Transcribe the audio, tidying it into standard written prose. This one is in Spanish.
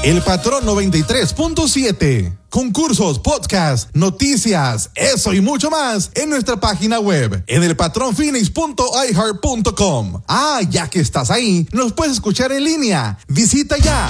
El Patrón 93.7. Concursos, podcasts, noticias, eso y mucho más en nuestra página web, en elpatronphoenix.iheart.com. Ya que estás ahí, nos puedes escuchar en línea. Visita ya